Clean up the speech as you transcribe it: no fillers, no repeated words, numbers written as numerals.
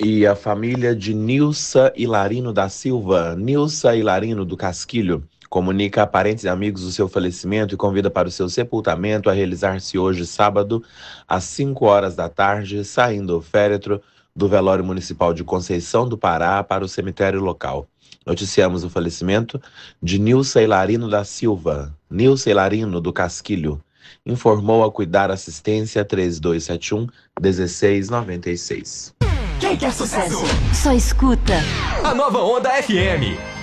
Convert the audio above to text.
E a família de Nilsa Hilarino da Silva, Nilsa Hilarino do Casquilho, comunica a parentes e amigos o seu falecimento e convida para o seu sepultamento a realizar-se hoje, sábado, às 5 horas da tarde, saindo o féretro do velório municipal de Conceição do Pará para o cemitério local. Noticiamos o falecimento de Nilsa Hilarino da Silva, Nilsa Hilarino do Casquilho. Informou a Cuidar Assistência 3271 1696. Quem quer sucesso? Só escuta a Nova Onda FM.